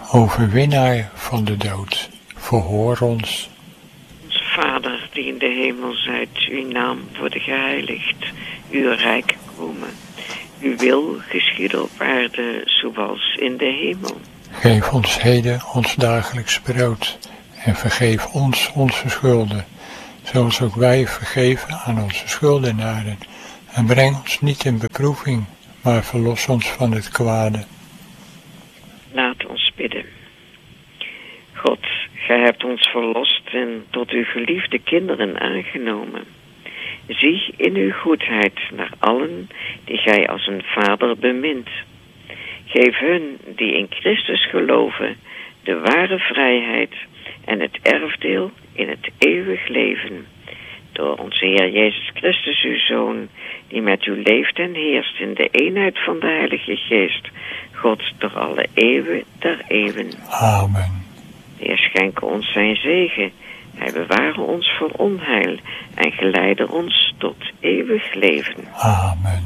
overwinnaar van de dood, verhoor ons. Onze Vader die in de hemel zijt, uw naam worden geheiligd, uw rijk komen. Uw wil geschieden op aarde zoals in de hemel. Geef ons heden ons dagelijks brood en vergeef ons onze schulden, zoals ook wij vergeven aan onze schuldenaren. En breng ons niet in beproeving, maar verlos ons van het kwade. Laat ons bidden. God, gij hebt ons verlost en tot uw geliefde kinderen aangenomen. Zie in uw goedheid naar allen die gij als een vader bemint. Geef hun die in Christus geloven de ware vrijheid en het erfdeel in het eeuwig leven. Door onze Heer Jezus Christus, uw Zoon, die met u leeft en heerst in de eenheid van de Heilige Geest, God door alle eeuwen der eeuwen. Amen. De Heer schenke ons zijn zegen. Hij beware ons voor onheil en geleide ons tot eeuwig leven. Amen.